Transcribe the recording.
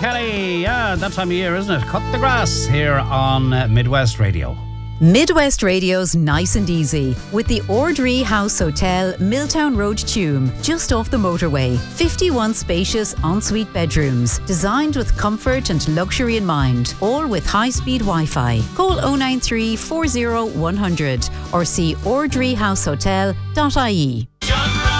Kelly. Yeah, that time of year, isn't it? Cut the grass here on Midwest Radio. Midwest Radio's Nice and Easy with the Ordree House Hotel, Milltown Road, Tuam, just off the motorway. 51 spacious ensuite bedrooms, designed with comfort and luxury in mind, all with high-speed Wi-Fi. Call 093 40 100 or see ordreehousehotel.ie.